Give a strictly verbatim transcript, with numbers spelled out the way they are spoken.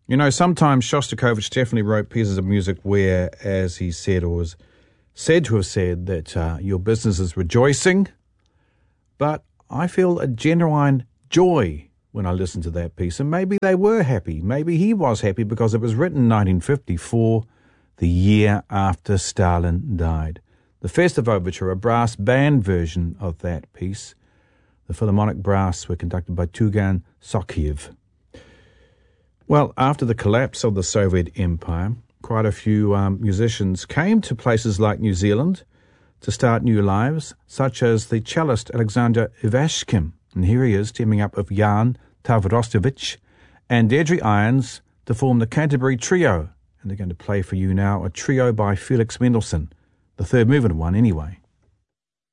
You know, sometimes Shostakovich definitely wrote pieces of music where, as he said, or was said to have said, that uh, your business is rejoicing. But I feel a genuine joy when I listen to that piece. And maybe they were happy. Maybe he was happy because it was written in nineteen fifty-four, the year after Stalin died. The Festive Overture, a brass band version of that piece. The Philharmonic Brass were conducted by Tugan Sokhiev. Well, after the collapse of the Soviet Empire, quite a few um, musicians came to places like New Zealand to start new lives, such as the cellist Alexander Ivashkin. And here he is, teaming up with Jan Tavrostovich and Deirdre Irons to form the Canterbury Trio. And they're going to play for you now a trio by Felix Mendelssohn, the third movement one anyway.